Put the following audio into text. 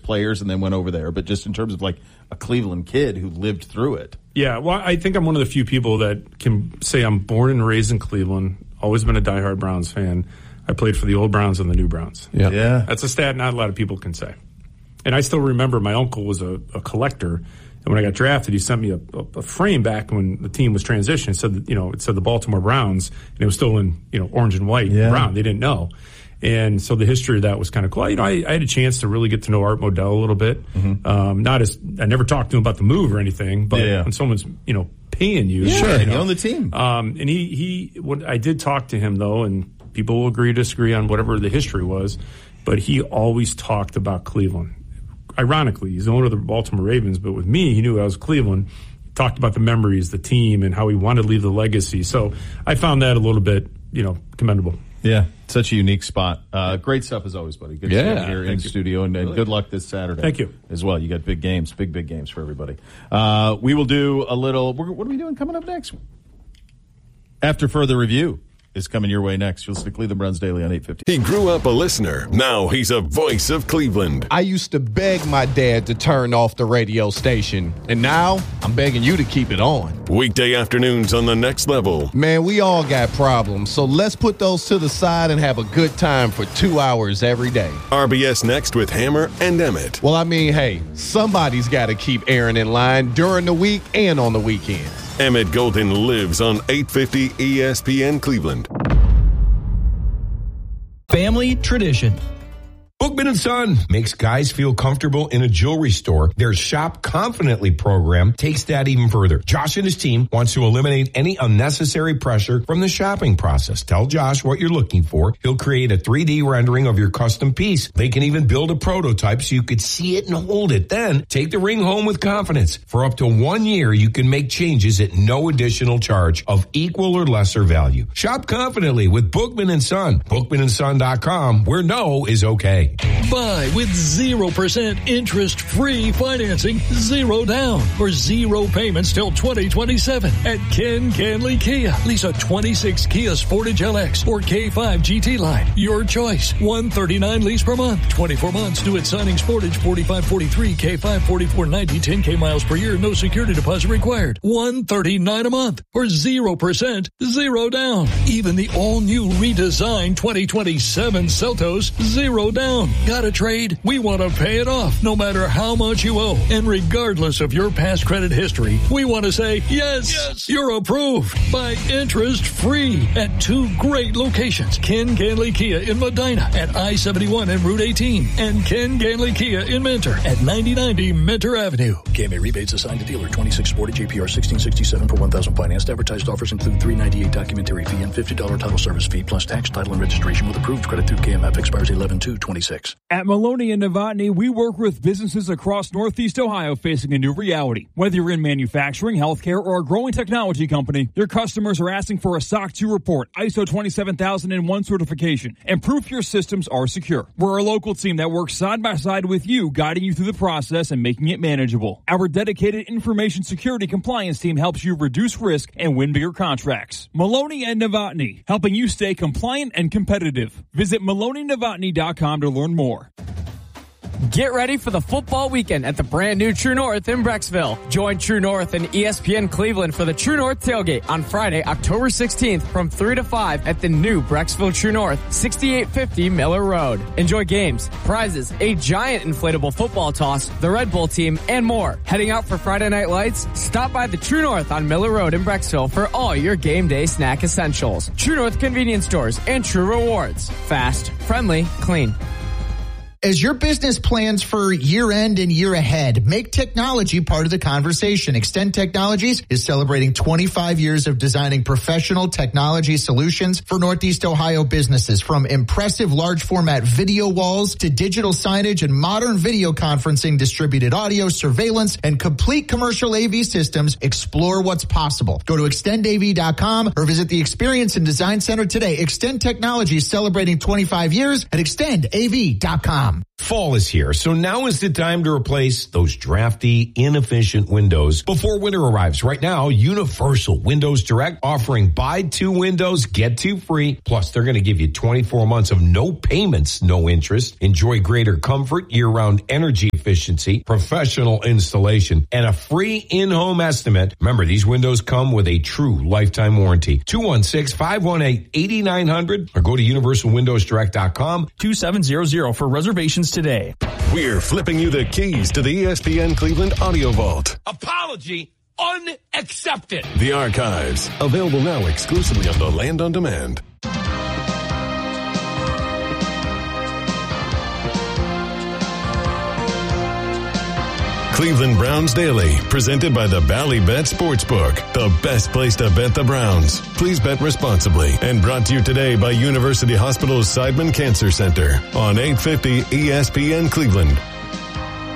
players and then went over there, but just in terms of like a Cleveland kid who lived through it. Yeah, well, I think I'm one of the few people that can say I'm born and raised in Cleveland, always been a diehard Browns fan. I played for the old Browns and the new Browns. Yeah. That's a stat not a lot of people can say. And I still remember my uncle was a collector. And when I got drafted, he sent me a frame back when the team was transitioned. It said, it said the Baltimore Browns, and it was still in, orange and white and brown. They didn't know. And so the history of that was kind of cool. I had a chance to really get to know Art Modell a little bit. Mm-hmm. I never talked to him about the move or anything, but when someone's, paying you. Sure, you own the team. And I did talk to him though, and people will agree to disagree on whatever the history was, but he always talked about Cleveland. Ironically, he's the owner of the Baltimore Ravens, but with me, he knew I was Cleveland. He talked about the memories, the team, and how he wanted to leave the legacy. So I found that a little bit, commendable. Yeah, such a unique spot. Great stuff as always, buddy. Good to see you here in the studio, and good luck this Saturday. Thank you. As well. You got big games for everybody. We will do a little, what are we doing coming up next? After Further Review is coming your way next. You'll see Cleveland Browns Daily on 850. He grew up a listener. Now he's a voice of Cleveland. I used to beg my dad to turn off the radio station, and now I'm begging you to keep it on. Weekday afternoons on The Next Level. Man, we all got problems, so let's put those to the side and have a good time for 2 hours every day. RBS Next with Hammer and Emmett. Well, I mean, hey, somebody's got to keep Aaron in line during the week and on the weekends. Emmett Golden lives on 850 ESPN Cleveland. Family tradition. Bookman & Son makes guys feel comfortable in a jewelry store. Their Shop Confidently program takes that even further. Josh and his team wants to eliminate any unnecessary pressure from the shopping process. Tell Josh what you're looking for. He'll create a 3D rendering of your custom piece. They can even build a prototype so you could see it and hold it. Then take the ring home with confidence. For up to 1 year, you can make changes at no additional charge of equal or lesser value. Shop confidently with Bookman & Son. BookmanandSon.com, where no is okay. Buy with 0% interest-free financing, 0 down, or 0 payments till 2027 at Ken Canley Kia. Lease a 26 Kia Sportage LX or K5 GT line. Your choice. $139 lease per month. 24 months due at signing. Sportage $45.43, K5 $44.90, 10K miles per year. No security deposit required. $139 a month or 0%, 0 down. Even the all-new redesigned 2027 Seltos, 0 down. Got a trade? We want to pay it off no matter how much you owe. And regardless of your past credit history, we want to say, yes, you're approved by interest free at 2 great locations. Ken Canley Kia in Medina at I-71 and Route 18 and Ken Canley Kia in Mentor at 9090 Mentor Avenue. KMA rebates assigned to dealer 26 Sportage APR 1667 per 1,000 financed. Advertised offers include $398 documentary fee and $50 title service fee plus tax, title, and registration with approved credit through KMF. Expires 11/2/26. At Maloney and Novotny, we work with businesses across Northeast Ohio facing a new reality. Whether you're in manufacturing, healthcare, or a growing technology company, your customers are asking for a SOC 2 report, ISO 27001 certification, and proof your systems are secure. We're a local team that works side by side with you, guiding you through the process and making it manageable. Our dedicated information security compliance team helps you reduce risk and win bigger contracts. Maloney and Novotny, helping you stay compliant and competitive. Visit MaloneyNovotny.com to learn more. Get ready for the football weekend at the brand new True North in Brecksville. Join True North and ESPN Cleveland for the True North tailgate on Friday, October 16th from 3 to 5 at the new Brecksville True North, 6850 Miller Road. Enjoy games, prizes, a giant inflatable football toss, the Red Bull team, and more. Heading out for Friday Night Lights? Stop by the True North on Miller Road in Brecksville for all your game day snack essentials. True North convenience stores and True Rewards. Fast, friendly, clean. As your business plans for year end and year ahead, make technology part of the conversation. Extend Technologies is celebrating 25 years of designing professional technology solutions for Northeast Ohio businesses. From impressive large format video walls to digital signage and modern video conferencing, distributed audio, surveillance, and complete commercial AV systems, explore what's possible. Go to extendav.com or visit the Experience and Design Center today. Extend Technologies celebrating 25 years at extendav.com. Fall is here, so now is the time to replace those drafty, inefficient windows before winter arrives. Right now, Universal Windows Direct offering buy 2 windows, get 2 free. Plus, they're going to give you 24 months of no payments, no interest. Enjoy greater comfort, year-round energy efficiency, professional installation, and a free in-home estimate. Remember, these windows come with a true lifetime warranty. 216-518-8900 or go to universalwindowsdirect.com. 2700 for reservations today. We're flipping you the keys to the ESPN Cleveland Audio Vault. Apology unaccepted. The archives, available now exclusively on the Land on Demand. Cleveland Browns Daily, presented by the Ballybet Sportsbook, the best place to bet the Browns. Please bet responsibly, and brought to you today by University Hospital's Seidman Cancer Center on 850 ESPN Cleveland.